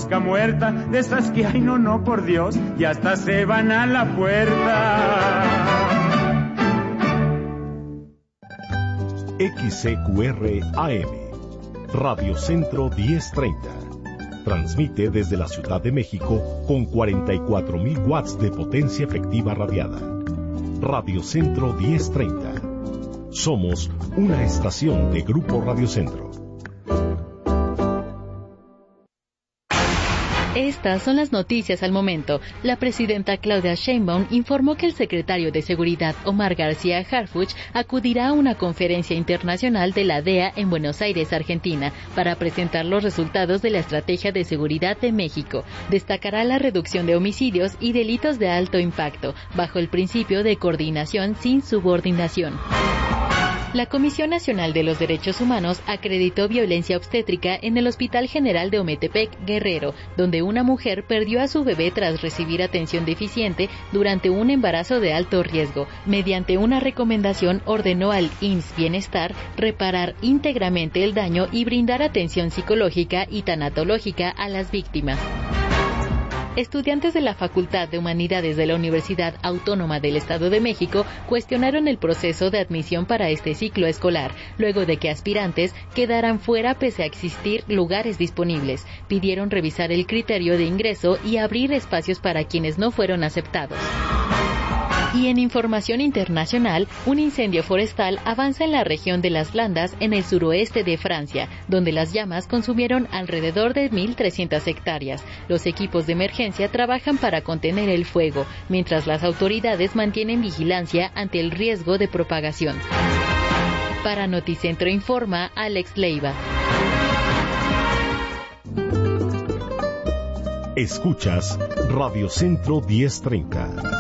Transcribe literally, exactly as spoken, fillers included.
mosca muerta, de esas que hay, no, no, por Dios, y hasta se van a la puerta. X C Q R A M, Radio Centro diez treinta. Transmite desde la Ciudad de México con cuarenta y cuatro mil watts de potencia efectiva radiada. Radio Centro diez treinta. Somos una estación de Grupo Radio Centro. Estas son las noticias al momento. La presidenta Claudia Sheinbaum informó que el secretario de Seguridad Omar García Harfuch acudirá a una conferencia internacional de la D E A en Buenos Aires, Argentina, para presentar los resultados de la Estrategia de Seguridad de México. Destacará la reducción de homicidios y delitos de alto impacto, bajo el principio de coordinación sin subordinación. La Comisión Nacional de los Derechos Humanos acreditó violencia obstétrica en el Hospital General de Ometepec, Guerrero, donde una mujer perdió a su bebé tras recibir atención deficiente durante un embarazo de alto riesgo. Mediante una recomendación ordenó al I M S S Bienestar reparar íntegramente el daño y brindar atención psicológica y tanatológica a las víctimas. Estudiantes de la Facultad de Humanidades de la Universidad Autónoma del Estado de México cuestionaron el proceso de admisión para este ciclo escolar, luego de que aspirantes quedaran fuera pese a existir lugares disponibles. Pidieron revisar el criterio de ingreso y abrir espacios para quienes no fueron aceptados. Y en información internacional, un incendio forestal avanza en la región de las Landas, en el suroeste de Francia, donde las llamas consumieron alrededor de mil trescientas hectáreas. Los equipos de emergencia trabajan para contener el fuego, mientras las autoridades mantienen vigilancia ante el riesgo de propagación. Para Noticentro informa Alex Leiva. Escuchas Radio Centro diez treinta.